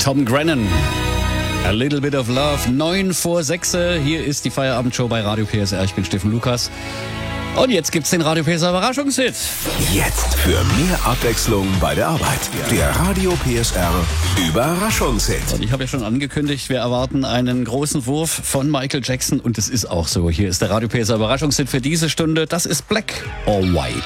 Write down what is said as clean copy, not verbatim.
Tom Grennan. A Little Bit of Love, 9 vor 6. Hier ist die Feierabendshow bei Radio PSR. Ich bin Steffen Lukas. Und jetzt gibt's den Radio PSR Überraschungshit. Jetzt für mehr Abwechslung bei der Arbeit. Der Radio PSR Überraschungshit. Und ich habe ja schon angekündigt, wir erwarten einen großen Wurf von Michael Jackson. Und es ist auch so. Hier ist der Radio PSR Überraschungshit für diese Stunde. Das ist Black or White.